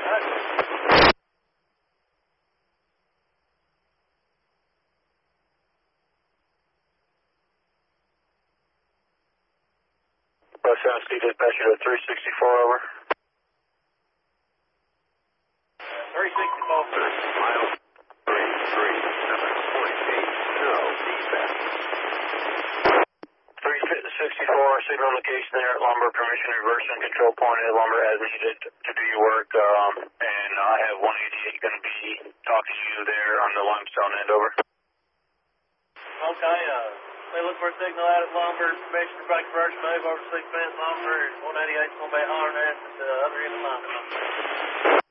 West Sound City dispatcher to 364 over. 364. Mile 33748. No, dispatch. 364, signal location there at Lumber, permission reverse and control point at Lumber as needed to do your work. And I have 188 going to be talking to you there on the limestone end, over. Okay, they look for a signal out at Lumber, permission to break first move over 6 fence Lumber, and 188's going to be hollering at the other end of Lumber.